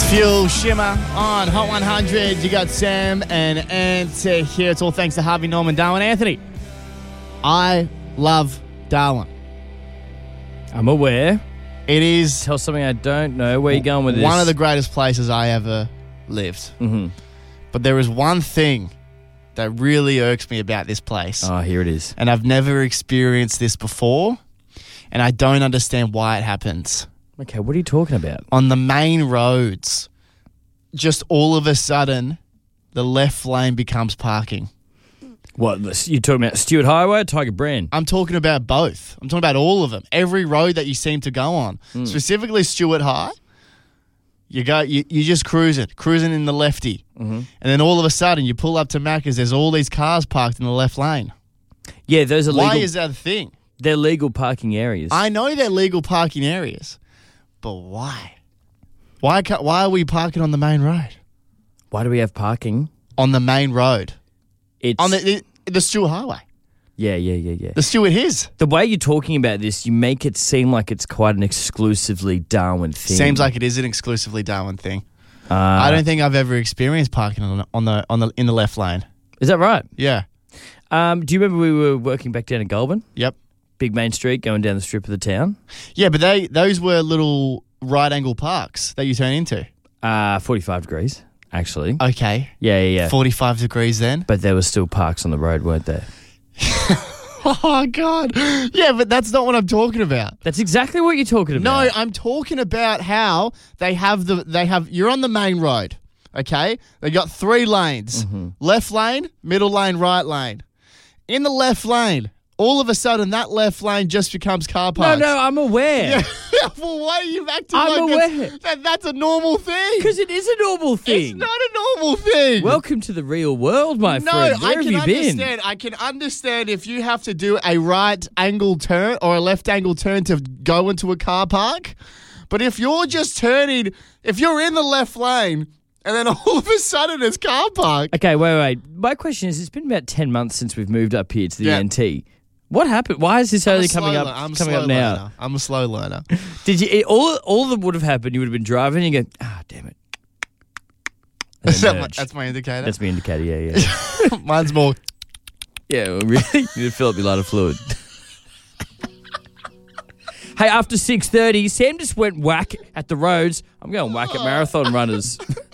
Fuel Shimmer on Hot 100. You got Sam and Ant here. It's all thanks to Harvey Norman, Darwin Anthony. I love Darwin. I'm aware. It is Tell something I don't know. Where are you going with this? one of the greatest places I ever lived. Mm-hmm. But there is one thing that really irks me about this place. Oh, here it is. And I've never experienced this before. And I don't understand why it happens. Okay, what are you talking about? On the main roads, just all of a sudden, the left lane becomes parking. What, you're talking about Stuart Highway or Tiger Brand? I'm talking about both. I'm talking about all of them. Every road that you seem to go on. Specifically Stuart High, you just cruising in the lefty. Mm-hmm. And then all of a sudden, you pull up to Macca's, there's all these cars parked in the left lane. Yeah, those are legal. Why is that a thing? They're legal parking areas. I know they're legal parking areas. But why? Why are we parking on the main road? Why do we have parking? On the main road. It's on the Stuart Highway. Yeah. The Stuart His. The way you're talking about this, you make it seem like it's quite an exclusively Darwin thing. Seems like it is an exclusively Darwin thing. I don't think I've ever experienced parking in the left lane. Is that right? Yeah. Do you remember we were working back down in Goulburn? Yep. Big main street going down the strip of the town? Yeah, but those were little right angle parks that you turn into. 45 degrees, actually. Okay. Yeah. 45 degrees then? But there were still parks on the road, weren't there? Oh, God. Yeah, but that's not what I'm talking about. That's exactly what you're talking about. No, I'm talking about how you're on the main road, okay? They got 3 lanes. Mm-hmm. Left lane, middle lane, right lane. In the left lane, all of a sudden, that left lane just becomes car parks. No, I'm aware. Yeah. Well, why are you acting I'm like aware. That's a normal thing? Because it is a normal thing. It's not a normal thing. Welcome to the real world, my friend. Where have you been? I can understand if you have to do a right angle turn or a left angle turn to go into a car park. But if you're just turning, if you're in the left lane and then all of a sudden it's car park. Okay, wait. My question is, it's been about 10 months since we've moved up here to the NT. What happened? Why is this only coming up now? I'm a slow learner. Did you? All that would have happened, you would have been driving and you go, damn it. That's my indicator? That's my indicator, yeah. Mine's more. Yeah, well, really? You need to fill up your lighter fluid. Hey, after 6:30, Sam just went whack at the roads. I'm going whack at marathon runners.